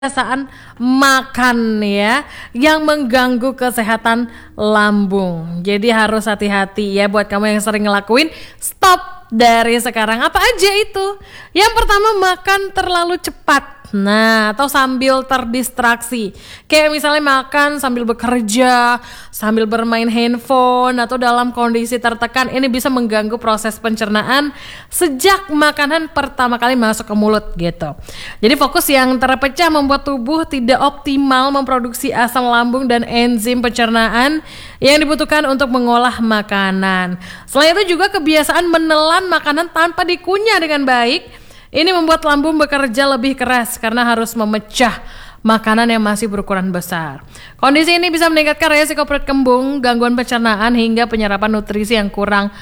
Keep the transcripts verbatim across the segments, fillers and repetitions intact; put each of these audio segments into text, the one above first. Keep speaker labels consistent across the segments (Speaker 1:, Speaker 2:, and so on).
Speaker 1: kebiasaan makan ya yang mengganggu kesehatan lambung. Jadi harus hati-hati ya buat kamu yang sering ngelakuin. Stop dari sekarang. Apa aja itu? Yang pertama, makan terlalu cepat. Nah, atau sambil terdistraksi. Kayak misalnya makan sambil bekerja, sambil bermain handphone, atau dalam kondisi tertekan. Ini bisa mengganggu proses pencernaan sejak makanan pertama kali masuk ke mulut gitu. Jadi fokus yang terpecah membuat tubuh tidak optimal memproduksi asam lambung dan enzim pencernaan yang dibutuhkan untuk mengolah makanan. Selain itu juga kebiasaan menelan makanan tanpa dikunyah dengan baik. Ini membuat lambung bekerja lebih keras karena harus memecah makanan yang masih berukuran besar. Kondisi ini bisa meningkatkan resiko perut kembung, gangguan pencernaan, hingga penyerapan nutrisi yang kurang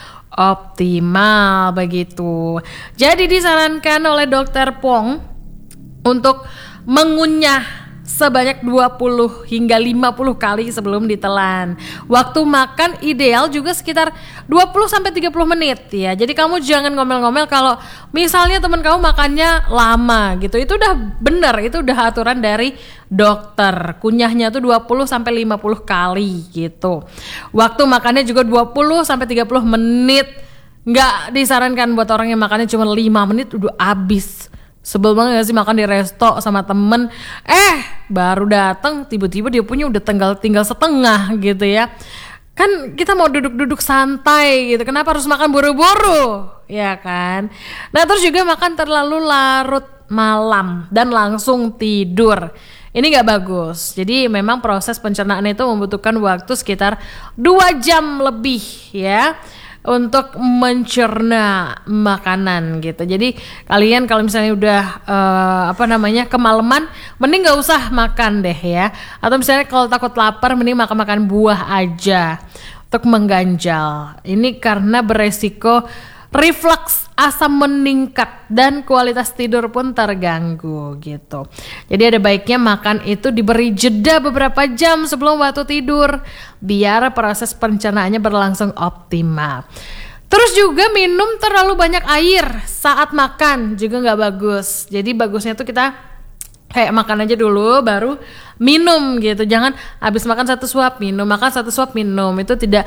Speaker 1: optimal begitu. Jadi disarankan oleh dokter Pong untuk mengunyah sebanyak dua puluh hingga lima puluh kali sebelum ditelan. Waktu makan ideal juga sekitar dua puluh sampai tiga puluh menit ya. Jadi kamu jangan ngomel-ngomel kalau misalnya teman kamu makannya lama gitu. Itu udah bener, itu udah aturan dari dokter. Kunyahnya tuh dua puluh sampai lima puluh kali gitu. Waktu makannya juga dua puluh sampai tiga puluh menit. Nggak disarankan buat orang yang makannya cuma lima menit udah habis. Sebel banget gak sih makan di resto sama temen, eh baru datang tiba-tiba dia punya udah tinggal tinggal setengah gitu ya. Kan kita mau duduk-duduk santai gitu, kenapa harus makan buru-buru ya kan. Nah terus juga makan terlalu larut malam dan langsung tidur, ini gak bagus. Jadi memang proses pencernaan itu membutuhkan waktu sekitar dua jam lebih ya untuk mencerna makanan gitu. Jadi kalian kalau misalnya udah uh, apa namanya kemalaman, mending nggak usah makan deh ya. Atau misalnya kalau takut lapar, mending makan-makan buah aja untuk mengganjal. Ini karena beresiko reflux asam meningkat dan kualitas tidur pun terganggu gitu. Jadi ada baiknya makan itu diberi jeda beberapa jam sebelum waktu tidur biar proses pencernaannya berlangsung optimal. Terus juga minum terlalu banyak air saat makan juga nggak bagus. Jadi bagusnya tuh kita kayak makan aja dulu baru minum gitu. Jangan habis makan satu suap minum, makan satu suap minum. Itu tidak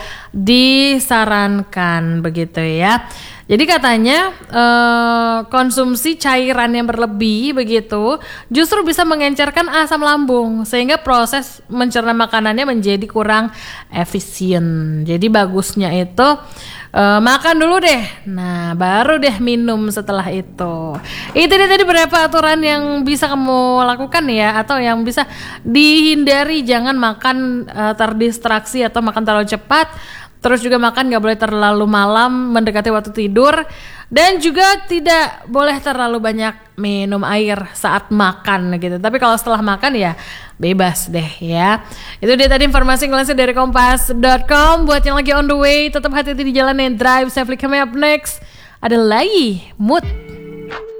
Speaker 1: disarankan begitu ya. Jadi katanya eh, konsumsi cairan yang berlebih begitu justru bisa mengencerkan asam lambung sehingga proses mencerna makanannya menjadi kurang efisien. Jadi bagusnya itu eh, makan dulu deh. Nah, baru deh minum setelah itu. Itu dia tadi beberapa aturan yang bisa kamu lakukan ya, atau yang bisa dihindari. Jangan makan eh, terdistraksi atau makan terlalu cepat. Terus juga makan gak boleh terlalu malam mendekati waktu tidur. Dan juga tidak boleh terlalu banyak minum air saat makan gitu. Tapi kalau setelah makan ya bebas deh ya. Itu dia tadi informasi ngelansir dari kompas dot com. Buat yang lagi on the way, tetap hati-hati di jalan, and drive safely. Coming up next ada lagi Mood.